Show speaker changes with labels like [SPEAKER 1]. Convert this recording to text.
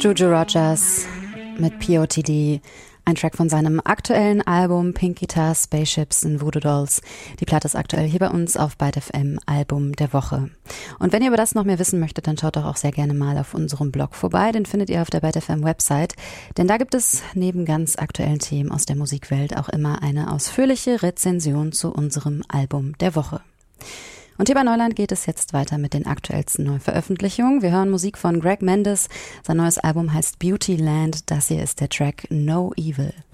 [SPEAKER 1] Juju Rogers mit POTD, ein Track von seinem aktuellen Album Pink Guitar, Spaceships and Voodoo Dolls. Die Platte ist aktuell hier bei uns auf Byte FM, Album der Woche. Und wenn ihr über das noch mehr wissen möchtet, dann schaut doch auch sehr gerne mal auf unserem Blog vorbei. Den findet ihr auf der Byte FM Website. Denn da gibt es neben ganz aktuellen Themen aus der Musikwelt auch immer eine ausführliche Rezension zu unserem Album der Woche. Und hier bei Neuland geht es jetzt weiter mit den aktuellsten Neuveröffentlichungen. Wir hören Musik von Greg Mendes. Sein neues Album heißt Beauty Land. Das hier ist der Track No Evil.